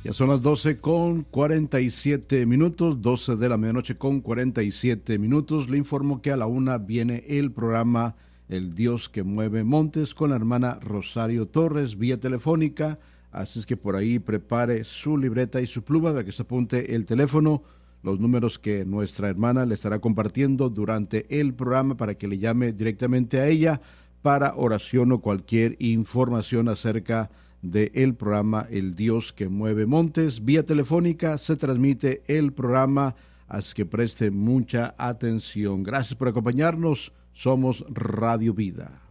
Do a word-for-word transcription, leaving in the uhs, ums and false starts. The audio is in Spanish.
Ya son las doce con cuarenta y siete minutos, doce de la medianoche con cuarenta y siete minutos. Le informo que a la una viene el programa El Dios que mueve montes con la hermana Rosario Torres vía telefónica. Así es que por ahí prepare su libreta y su pluma para que se apunte el teléfono, los números que nuestra hermana le estará compartiendo durante el programa para que le llame directamente a ella para oración o cualquier información acerca del programa El Dios que mueve montes. Vía telefónica se transmite el programa, así que preste mucha atención. Gracias por acompañarnos. Somos Radio Vida.